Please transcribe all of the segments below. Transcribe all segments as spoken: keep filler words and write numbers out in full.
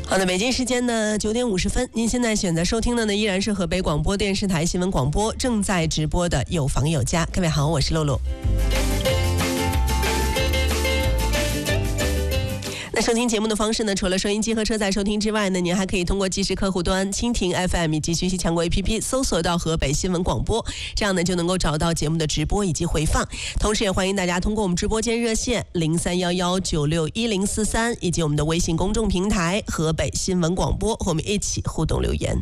好的，北京时间呢九点五十分，您现在选择收听的呢依然是河北广播电视台新闻广播正在直播的有房有家。各位好，我是露露。那收听节目的方式呢，除了收音机和车载收听之外呢，您还可以通过即时客户端蜻蜓 F M 以及学习强国 A P P 搜索到河北新闻广播，这样呢就能够找到节目的直播以及回放。同时也欢迎大家通过我们直播间热线零三幺幺九六一零四三以及我们的微信公众平台河北新闻广播和我们一起互动留言。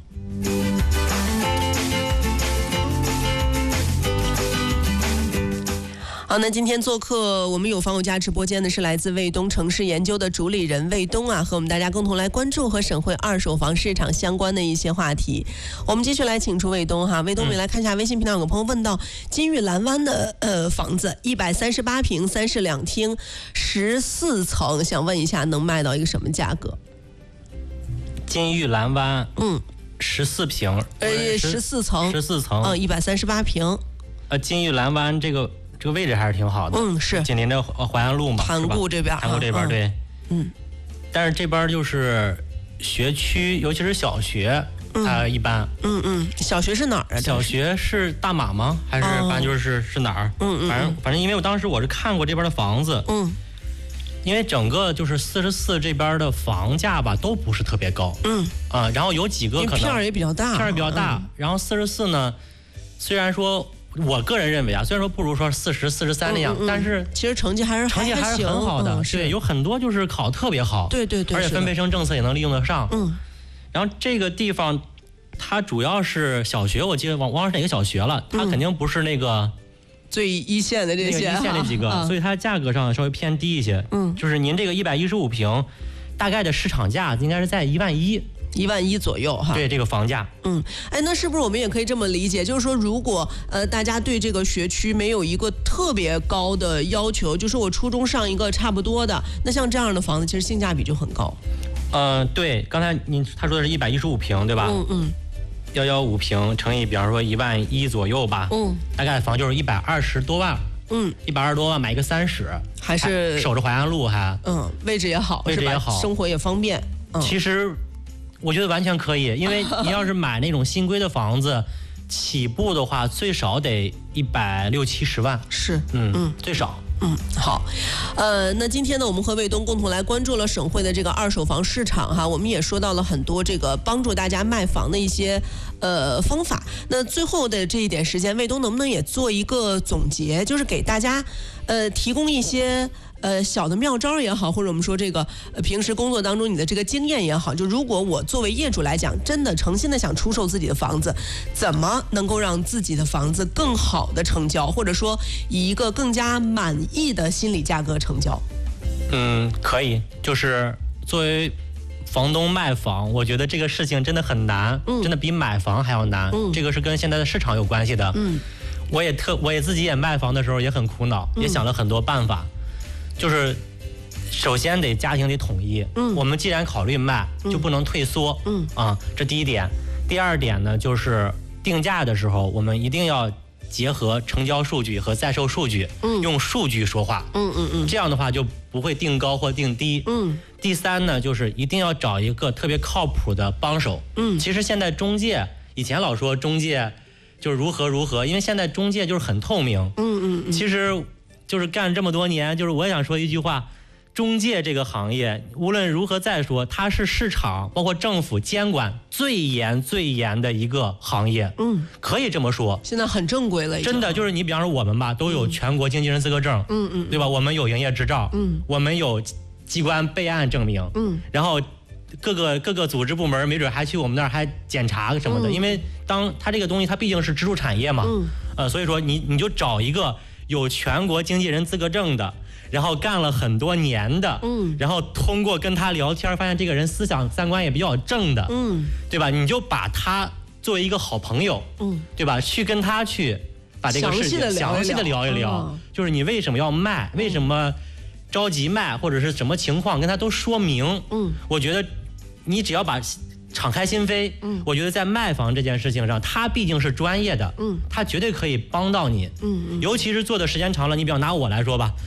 好，那今天做客我们有房有家直播间的是来自卫东城市研究的主理人卫东啊，和我们大家共同来关注和省会二手房市场相关的一些话题。我们继续来请出卫东哈，卫东，我们来看一下微信平台有个朋友问到，金玉蓝湾的呃房子一百三十八平，三室两厅，十四层，想问一下能卖到一个什么价格？ 金玉蓝湾， 嗯， 十四平， 呃，十四层， 十四层， 嗯，一百三十八平。 呃，金玉蓝湾这个。这个位置还是挺好的， 嗯，是紧邻着淮安路嘛， 盘固这边， 盘固这边、嗯、对， 嗯， 但是这边就是学区，尤其是小学，它、呃、一般， 嗯嗯，小学是哪儿啊？ 小学是大马吗？还是、哦、反正就是是哪儿？ 嗯嗯， 反正反正因为我当时我是看过这边的房子， 嗯， 因为整个就是四十四这边的房价吧都不是特别高， 嗯啊、呃，然后有几个可能片儿也比较大， 片儿比较大，嗯、然后四十四呢，虽然说。我个人认为啊，虽然说不如说四十四十三那样、嗯嗯，但是其实成绩还是成绩还是很好的、嗯，对，有很多就是考特别好， 对对对， 而且分配生政策也能利用得上。 嗯， 然后这个地方，它主要是小学，我记得忘忘了是哪个小学了，它肯定不是那个、 嗯、最一线的这些、 那个、一线那几个、 啊， 所以它价格上稍微偏低一些。 嗯， 就是您这个一百一十五平，大概的市场价应该是在一万一。 一万一左右哈， 对这个房价， 嗯，哎，那是不是我们也可以这么理解？就是说，如果呃大家对这个学区没有一个特别高的要求，就是我初中上一个差不多的，那像这样的房子，其实性价比就很高。 嗯、呃，对，刚才您他说的是一百一十五平，对吧？ 嗯嗯， 幺幺五平乘以，比方说一万一左右吧， 嗯，大概房就是一百二十多万， 嗯， 一百二十多万买一个三室， 还是还守着淮安路还， 嗯，位置也好， 位置也好， 生活也方便。嗯、 其实。我觉得完全可以，因为你要是买那种新规的房子，起步的话最少得一百六七十万， 是， 嗯嗯，最少。 嗯，好，呃，那今天呢，我们和卫东共同来关注了省会的这个二手房市场哈，我们也说到了很多这个帮助大家卖房的一些呃方法。那最后的这一点时间，卫东能不能也做一个总结，就是给大家呃提供一些。呃，小的妙招也好，或者我们说这个、呃、平时工作当中你的这个经验也好，就如果我作为业主来讲，真的诚心的想出售自己的房子，怎么能够让自己的房子更好的成交，或者说以一个更加满意的心理价格成交？ 嗯，可以，就是作为房东卖房，我觉得这个事情真的很难，嗯、真的比买房还要难、嗯。这个是跟现在的市场有关系的。嗯，我也特，我也自己也卖房的时候也很苦恼，嗯、也想了很多办法。就是首先得家庭得统一，嗯，我们既然考虑卖，就不能退缩，嗯啊，这第一点。第二点呢，就是定价的时候，我们一定要结合成交数据和在售数据，嗯，用数据说话， 嗯嗯嗯， 这样的话就不会定高或定低，嗯。第三呢，就是一定要找一个特别靠谱的帮手，嗯。其实现在中介，以前老说中介就是如何如何，因为现在中介就是很透明，嗯嗯嗯，其实。就是干这么多年，就是我也想说一句话，中介这个行业无论如何再说，它是市场包括政府监管最严最严的一个行业，嗯，可以这么说。 现在很正规了， 真的就是你比方说我们吧，都有全国经纪人资格证，嗯嗯，对吧？我们有营业执照，嗯，我们有机关备案证明，嗯，然后各个各个组织部门没准还去我们那儿还检查什么的，嗯、因为当它这个东西它毕竟是支柱产业嘛，嗯，呃，所以说你你就找一个。有全国经纪人资格证的，然后干了很多年的，嗯，然后通过跟他聊天，发现这个人思想三观也比较正的，嗯，对吧？你就把他作为一个好朋友，嗯，对吧？去跟他去把这个事情详细的聊一聊，嗯、就是你为什么要卖，为什么着急卖，或者是什么情况，跟他都说明。嗯，我觉得你只要把。敞开心扉，嗯，我觉得在卖房这件事情上，他毕竟是专业的，嗯，他绝对可以帮到你，嗯，尤其是做的时间长了，你比方拿我来说吧，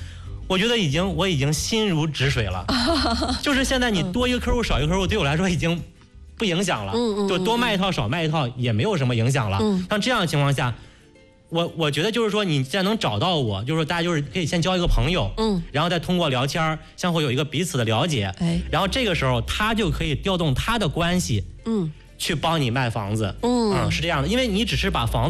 我觉得已经我已经心如止水了。就是现在你多一个客户少一个客户，对我来说已经不影响了。 嗯嗯， 就多卖一套少卖一套也没有什么影响了。 嗯， 像这样的情况下。我我觉得就是说，你既然能找到我，就是说大家就是可以先交一个朋友， 嗯， 然后再通过聊天相互有一个彼此的了解， 哎， 然后这个时候他就可以调动他的关系， 嗯， 去帮你卖房子， 嗯， 嗯，是这样的，因为你只是把房子